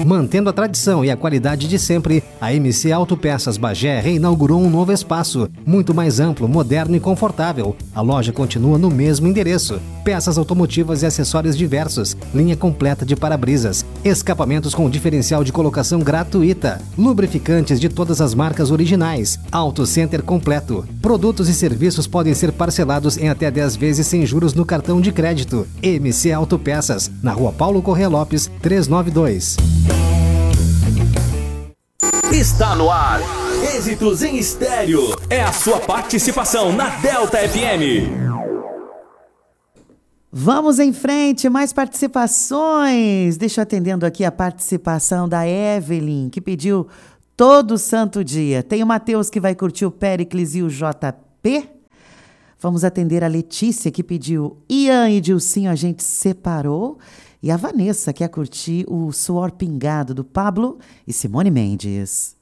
Mantendo a tradição e a qualidade de sempre, a MC Autopeças Bagé reinaugurou um novo espaço, muito mais amplo, moderno e confortável. A loja continua no mesmo endereço. Peças automotivas e acessórios diversos, linha completa de para-brisas, escapamentos com diferencial de colocação gratuita, lubrificantes de todas as marcas originais, Auto Center completo. Produtos e serviços podem ser parcelados em até 10 vezes sem juros no cartão de crédito. MC Autopeças, na Rua Paulo Corrêa Lopes, 392. Está no ar. Êxitos em Estéreo. É a sua participação na Delta FM. Vamos em frente, mais participações. Deixa eu atendendo aqui a participação da Evelyn, que pediu Todo Santo Dia. Tem o Matheus, que vai curtir o Péricles e o JP. Vamos atender a Letícia, que pediu Ian e Dilcinho, A Gente Separou. E a Vanessa, que quer curtir o Suor Pingado, do Pablo e Simone Mendes.